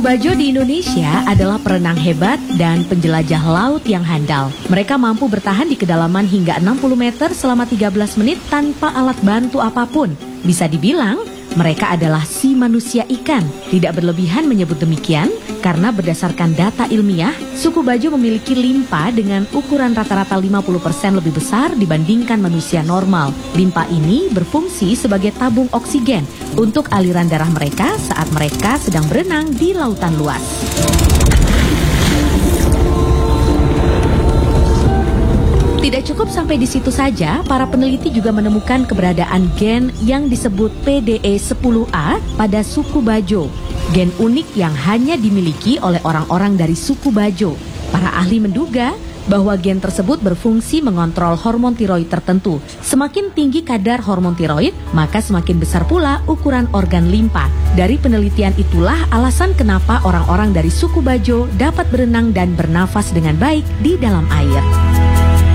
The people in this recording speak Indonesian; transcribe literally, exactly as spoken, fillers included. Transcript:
Bajo di Indonesia adalah perenang hebat dan penjelajah laut yang handal. Mereka mampu bertahan di kedalaman hingga enam puluh meter selama tiga belas menit tanpa alat bantu apapun. Bisa dibilang, mereka adalah si manusia ikan. Tidak berlebihan menyebut demikian, karena berdasarkan data ilmiah, suku Bajo memiliki limpa dengan ukuran rata-rata lima puluh persen lebih besar dibandingkan manusia normal. Limpa ini berfungsi sebagai tabung oksigen untuk aliran darah mereka saat mereka sedang berenang di lautan luas. Tidak cukup sampai di situ saja, para peneliti juga menemukan keberadaan gen yang disebut P D E sepuluh A pada suku Bajo. Gen unik yang hanya dimiliki oleh orang-orang dari suku Bajo. Para ahli menduga bahwa gen tersebut berfungsi mengontrol hormon tiroid tertentu. Semakin tinggi kadar hormon tiroid, maka semakin besar pula ukuran organ limpa. Dari penelitian itulah alasan kenapa orang-orang dari suku Bajo dapat berenang dan bernafas dengan baik di dalam air.